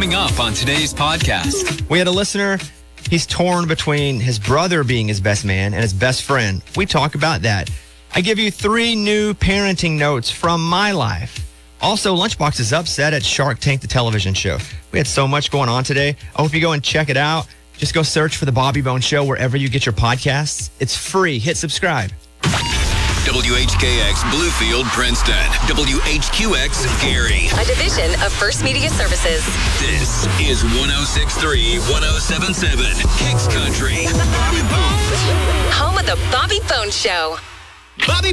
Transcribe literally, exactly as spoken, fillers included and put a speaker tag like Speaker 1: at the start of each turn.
Speaker 1: Coming up on today's podcast.
Speaker 2: We had a listener. He's torn between his brother being his best man and his best friend. We talk about that. I give you three new parenting notes from my life. Also, Lunchbox is upset at Shark Tank, the television show. We had so much going on today. I hope you go and check it out. Just go search for The Bobby Bone Show wherever you get your podcasts. It's free. Hit subscribe.
Speaker 1: W H K X Bluefield, Princeton. W H Q X Gary.
Speaker 3: A division of First Media Services.
Speaker 1: This is one oh six point three, one oh seven point seven Kicks Country.
Speaker 3: Home of the Bobby Bone Show.
Speaker 1: Bobby